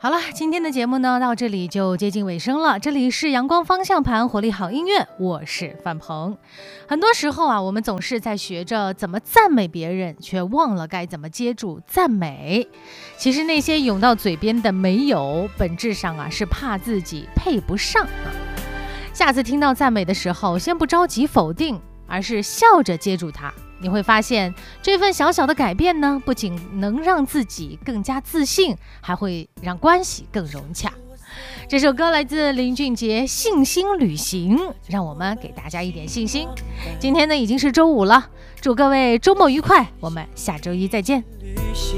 好了，今天的节目呢到这里就接近尾声了。这里是阳光方向盘，活力好音乐，我是范鹏。很多时候啊，我们总是在学着怎么赞美别人，却忘了该怎么接住赞美。其实那些涌到嘴边的没有，本质上啊是怕自己配不上啊。下次听到赞美的时候，先不着急否定，而是笑着接住它。你会发现，这份小小的改变呢，不仅能让自己更加自信，还会让关系更融洽。这首歌来自林俊杰《信心旅行》，让我们给大家一点信心。今天呢已经是周五了，祝各位周末愉快，我们下周一再见。